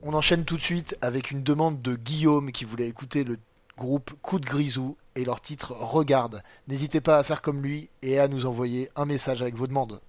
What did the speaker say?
On enchaîne tout de suite avec une demande de Guillaume qui voulait écouter le groupe Coup de Grisou et leur titre Regarde. N'hésitez pas à faire comme lui et à nous envoyer un message avec vos demandes.